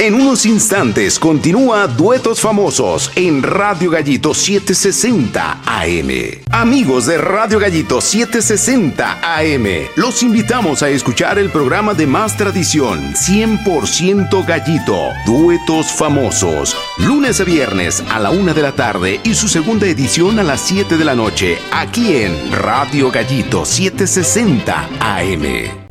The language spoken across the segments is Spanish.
En unos instantes continúa Duetos Famosos en Radio Gallito 760 AM. Amigos de Radio Gallito 760 AM, los invitamos a escuchar el programa de más tradición, 100% Gallito, Duetos Famosos, lunes a viernes a la 1 de la tarde y su segunda edición a las 7 de la noche, aquí en Radio Gallito 760 AM.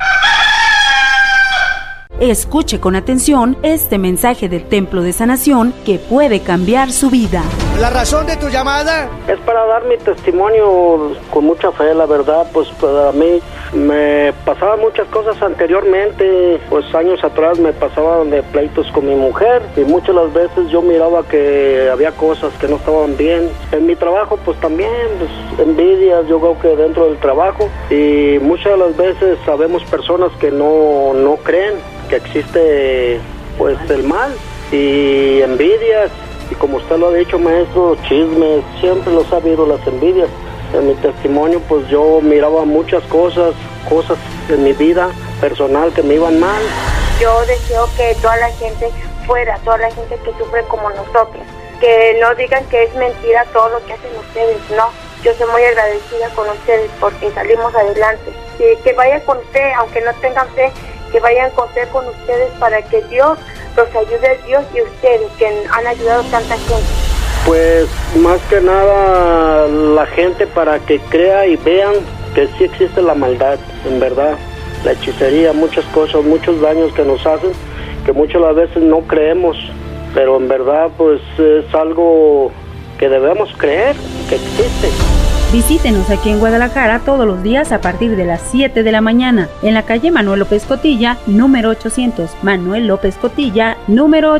Escuche con atención este mensaje del Templo de Sanación que puede cambiar su vida. La razón de tu llamada es para dar mi testimonio con mucha fe, la verdad. Pues para mí me pasaban muchas cosas anteriormente, pues años atrás me pasaban de pleitos con mi mujer y muchas las veces yo miraba que había cosas que no estaban bien. En mi trabajo pues también, pues, envidias, yo creo que dentro del trabajo, y muchas de las veces sabemos personas que no creen que existe pues el mal y envidias, y como usted lo ha dicho, maestro, chismes, siempre los ha habido las envidias. En mi testimonio pues yo miraba muchas cosas en mi vida personal que me iban mal. Yo deseo que toda la gente toda la gente que sufre como nosotros, que no digan que es mentira todo lo que hacen ustedes, no. Yo soy muy agradecida con ustedes porque salimos adelante. Y que vayan con usted, aunque no tengan fe, que vayan con fe con ustedes para que Dios los ayude, Dios y ustedes, que han ayudado a tanta gente. Pues más que nada la gente para que crea y vean que sí existe la maldad, en verdad, la hechicería, muchas cosas, muchos daños que nos hacen, que muchas las veces no creemos, pero en verdad pues es algo que debemos creer que existe. Visítenos aquí en Guadalajara todos los días a partir de las 7 de la mañana en la calle Manuel López Cotilla, número 800. Manuel López Cotilla, número